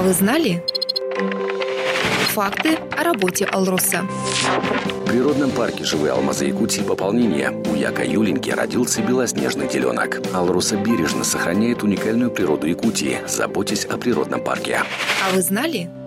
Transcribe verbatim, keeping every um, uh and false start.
вы знали? Факты о работе Алроса. В природном парке «Живые алмазы Якутии» пополнение. У Яка Юленьки родился белоснежный теленок. Алроса бережно сохраняет уникальную природу Якутии, заботясь о природном парке. А вы знали?